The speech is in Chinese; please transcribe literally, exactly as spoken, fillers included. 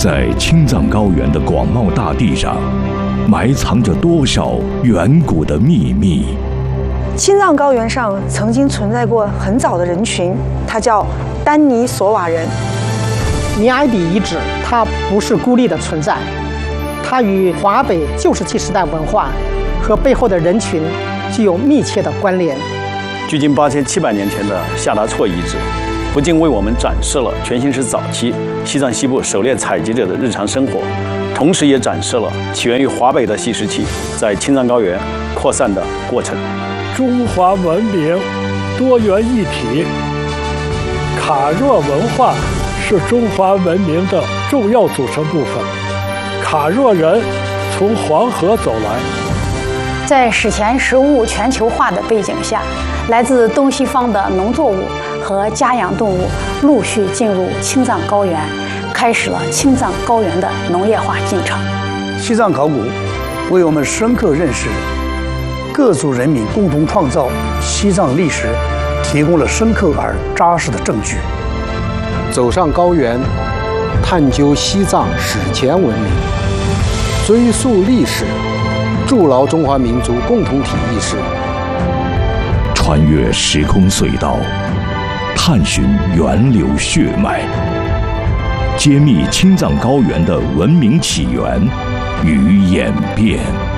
在青藏高原的广袤大地上，埋藏着多少远古的秘密？ 青藏高原上曾经存在过很早的人群，它叫丹尼索瓦人。 尼埃底遗址它不是孤立的存在，它与华北旧石器时代文化和背后的人群具有密切的关联。 距今八千七百年前的夏达措遗址，不仅为我们展示了全新石早期西藏西部狩猎采集者的日常生活，同时也展示了起源于华北的细石器在青藏高原扩散的过程。 中华文明多元一体，卡若文化是中华文明的重要组成部分。卡若人从黄河走来， 在史前食物全球化的背景下，来自东西方的农作物和家养动物陆续进入青藏高原，开始了青藏高原的农业化进程。 西藏考古为我们深刻认识各族人民共同创造西藏历史提供了深刻而扎实的证据。 走上高原，探究西藏史前文明，追溯历史，筑牢中华民族共同体意识。 穿越时空隧道，探寻源流血脉，揭秘青藏高原的文明起源与演变。